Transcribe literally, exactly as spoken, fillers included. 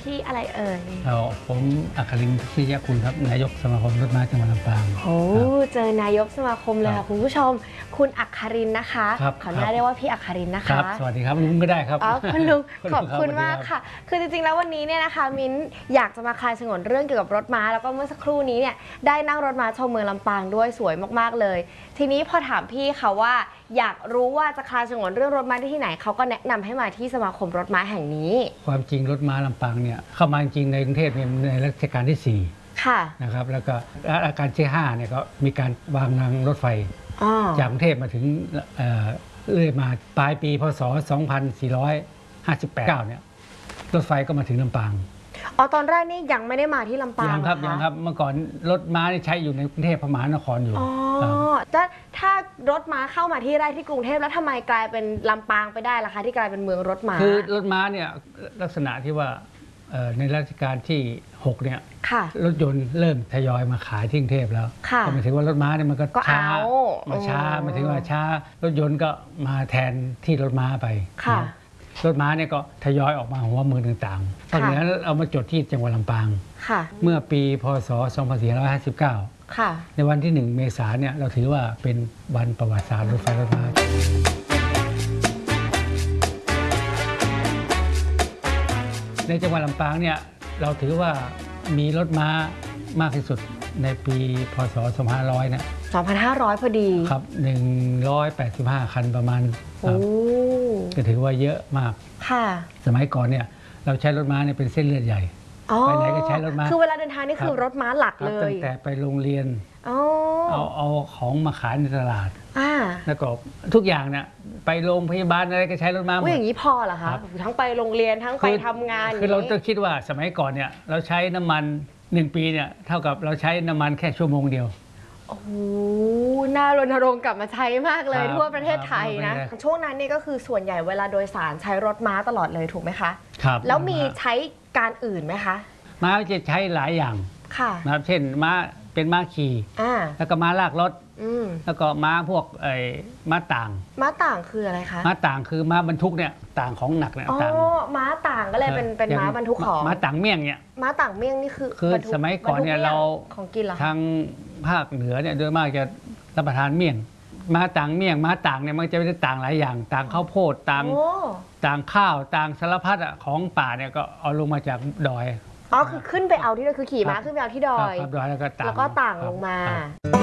พี่อะไรเอ่ยเราผมอัครินทร์พิยคุณครับนายกสมาคมรถม้าจังหวัดลำปางโอ้เจอนายกสมาคมเลยค่ะคุณผู้ชมคุณอัครินทร์นะคะขออนุญาตเรียกว่าพี่อัครินทร์นะคะสวัสดีครับลุงก็ได้ครับอ๋อคุณลุงขอบคุณมากค่ะคือจริงๆแล้ววันนี้เนี่ยนะคะมิ้นอยากจะมาคลายสงวนเรื่องเกี่ยวกับรถม้าแล้วก็เมื่อสักครู่นี้เนี่ยได้นั่งรถม้าชมเมืองลำปางด้วยสวยมากๆเลยทีนี้พอถามพี่เขาว่าอยากรู้ว่าจะคลายสงวนเรื่องรถม้าได้ที่ไหนเขาก็แนะนำให้มาที่สมาคมรถม้าแห่งนี้ความจริงรถม้าลำปางเนี่ยเข้ามาจริงในกรุงเทพเนี่ยในรัชกาลที่สี่ค่ะนะครับแล้วก็รัชกาลที่ห้าเนี่ยก็มีการวางรางรถไฟจากกรุงเทพมาถึงเรื่อยมาปลายปีพศสองพันสี่ร้อยห้าสิบแปดเนี่ยรถไฟก็มาถึงลำปางอ๋อตอนแรกนี่ยังไม่ได้มาที่ลำปางยังครับยังครับเมื่อก่อนรถม้าใช้อยู่ในกรุงเทพมหานครอยู่อ๋อถ้าถ้ารถม้าเข้ามาที่แรกที่กรุงเทพแล้วทำไมกลายเป็นลำปางไปได้ล่ะคะที่กลายเป็นเมืองรถม้าคือรถม้าเนี่ยลักษณะที่ว่าในรัชกาลที่หกเนี่ยรถยนต์เริ่มทยอยมาขายที่กรุงเทพแล้วก็หมายถึงว่ารถม้าเนี่ยมันก็ช้ามาช้าหมายถึงว่าช้ารถยนต์ก็มาแทนที่รถม้าไปรถม้าเนี่ยก็ทยอยออกมาหัวเมืองต่างๆตอนนี้เอามาจดที่จังหวัดลำปางเมื่อปีพศสองพันสี่ร้อยห้าสิบเก้าในวันที่หนึ่งเมษายนเนี่ยเราถือว่าเป็นวันประวัติศาสตร์รถไฟรถม้าในจังหวัดลำปางเนี่ยเราถือว่ามีรถม้ามากที่สุดในปีพศสองพันห้าร้อยเนี่ยสองพันห้าร้อยพอดีครับหนึ่งร้อยแปดสิบห้าคันประมาณก็ถือว่าเยอะมากค่ะสมัยก่อนเนี่ยเราใช้รถม้าเนี่ยเป็นเส้นเลือดใหญ่ไปไหนก็ใช้รถม้าคือเวลาเดินทางนี่คือรถม้าหลักเลยตั้งแต่ไปโรงเรียนเอาเอาของมาขายในตลาดแล้วก็ทุกอย่างเนี่ยไปโรงพยาบาลอะไรก็ใช้รถม้าหมดอย่างนี้พอเหรอคะทั้งไปโรงเรียนทั้งไปทำงานคือเราต้องคิดว่าสมัยก่อนเนี่ยเราใช้น้ำมันหนึ่งปีเนี่ยเท่ากับเราใช้น้ำมันแค่ชั่วโมงเดียวโอ้โหน่ารณรงค์กลับมาใช้มากเลยทั่วประเทศไทยนะช่วงนั้นนี่ก็คือส่วนใหญ่เวลาโดยสารใช้รถม้าตลอดเลยถูกไหมคะครับแล้วมีใช้การอื่นไหมคะม้าจะใช้หลายอย่างค่ะนะครับเช่นม้าเป็นม้าขี่แล้วก็ม้าลากรถแล้วก็ม้าพวกไอ้ม้าต่างม้าต่างคืออะไรคะม้าต่างคือม้าบรรทุกเนี่ยต่างของหนักเนี่ยต่างม้าต่างก็เลยเป็นเป็นม้าบรรทุกของม้าต่างเมี่ยงเนี่ยม้าต่างเมี่ยงนี่คือคือสมัยก่อนเนี่ยเราของกินเหรอทางภาคเหนือเนี่ยโดยมากจะรับประทานเมี่ยงม้าต่างเมี่ยงม้าต่างเนี่ยมันจะไม่ได้ต่างหลายอย่างต่างข้าวโพดต่างต่างข้าวต่างสารพัดของป่าเนี่ยก็เอาลงมาจากดอยอ๋อคือขึ้นไปเอาที่ดอยคือขี่ม้าขึ้นไปเอาที่ดอยแล้วก็ต่างลงมา